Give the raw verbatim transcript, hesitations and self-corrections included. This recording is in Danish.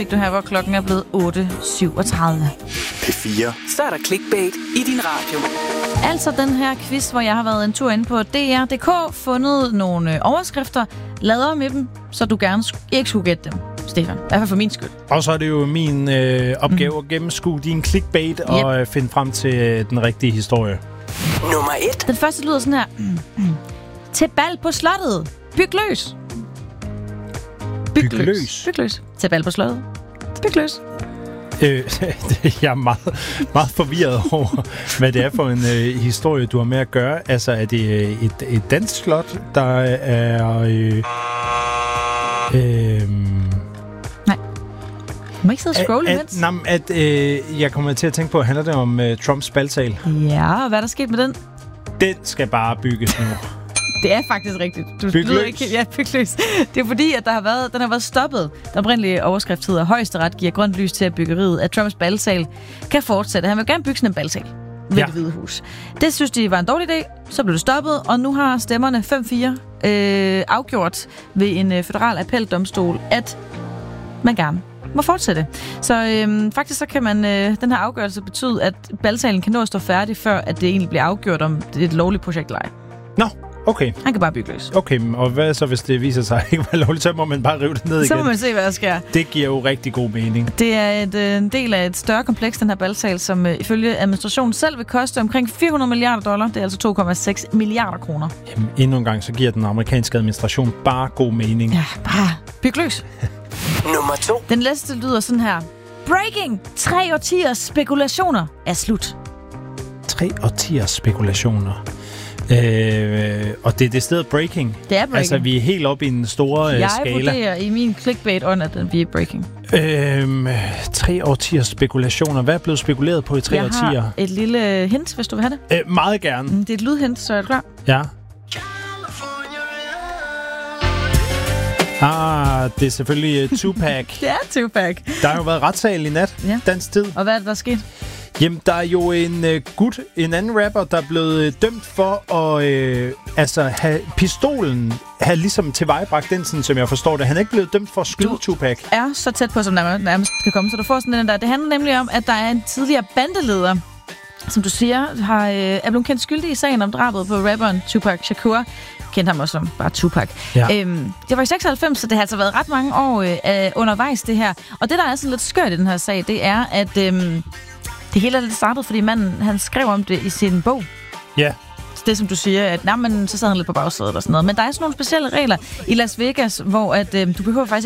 Du her, hvor klokken er blevet otte syvogtredive. P fire. Så er der clickbait i din radio. Altså den her quiz, hvor jeg har været en tur inde på D R punktum d k, fundet nogle overskrifter, lavet med dem, så du gerne ikke skulle gætte dem, Stefan. I hvert fald for min skyld. Og så er det jo min øh, opgave mm. at gennemskue din clickbait yep. og øh, finde frem til øh, den rigtige historie. Nummer et. Den første lyder sådan her. Til bal på slottet. Byg løs. Byg, Byg løs. løs. Byg løs. Til bal på slottet. Byg løs. Øh, jeg er meget, meget forvirret over, hvad det er for en øh, historie, du har med at gøre. Altså, er det øh, et, et dansk slot, der er... Øh, øh, Nej. Du må ikke sidde og scrolle at, imens. At, at øh, jeg kommer til at tænke på, handler det om øh, Trumps balsal? Ja, og hvad er der sket med den? Den skal bare bygges nu. Det er faktisk rigtigt. Du byg løs. Ikke, ja, byg løs. Det er fordi, at der har været, den har været stoppet. Den oprindelige overskrift hedder, Højesteret giver grønt lys til, at byggeriet af Trumps balsal kan fortsætte. Han vil gerne bygge sådan en balsal ved ja. Det Hvide Hus. Det synes de var en dårlig idé. Så blev det stoppet, og nu har stemmerne fem fire øh, afgjort ved en øh, federal appeldomstol, at man gerne må fortsætte. Så øh, faktisk så kan man øh, den her afgørelse betyde, at balsalen kan nå at stå færdig, før at det egentlig bliver afgjort, om det er et lovligt projekt eller ej. Nå. Okay. Han kan bare bygge løs. Okay, og hvad så, hvis det viser sig ikke være lovligt, så må man bare rive det ned igen? Så må man se, hvad der sker. Det giver jo rigtig god mening. Det er et, en del af et større kompleks, den her balsal, som uh, ifølge administrationen selv vil koste omkring fire hundrede milliarder dollar. Det er altså to komma seks milliarder kroner. Jamen, endnu en gang, så giver den amerikanske administration bare god mening. Ja, bare byg løs. Nummer to. Den næste lyder sådan her. Breaking! Tre årtiers spekulationer er slut. Tre årtiers spekulationer. Øh, og det er det sted breaking. Det er breaking. Altså, vi er helt oppe i en store jeg skala. Jeg vurderer i min clickbait-ånd, at vi er breaking. Øh, tre årtiers spekulationer. Hvad er blevet spekuleret på i tre jeg årtier? Jeg har et lille hint, hvis du vil have det. Øh, meget gerne. Det er et lydhint, så er du klar? Ja. Ah, det er selvfølgelig uh, Tupac. Det er Tupac. Der har jo været retssal i nat, ja. dansk tid. Og hvad er det, der er sket? Jamen, der er jo en uh, gut, en anden rapper, der er blevet uh, dømt for at uh, altså, have pistolen, have ligesom tilvejebragt den, sådan, som jeg forstår det. Han er ikke blevet dømt for at skyde du Tupac. Er så tæt på, som nærmest kan komme, så du får sådan den der. Det handler nemlig om, at der er en tidligere bandeleder, som du siger, har, øh, er blevet kendt skyldig i sagen om drabet på rapperen Tupac Shakur. Kendte ham også som bare Tupac. Ja. Øhm, det var i seksoghalvfems, så det har altså været ret mange år øh, undervejs, det her. Og det, der er sådan lidt skørt i den her sag, det er, at øh, det hele er lidt startet, fordi manden, han skrev om det i sin bog. Ja. Det, som du siger, at nej, men, så sad han lidt på bagsædet og sådan noget. Men der er sådan nogle specielle regler i Las Vegas, hvor at, øh, du behøver faktisk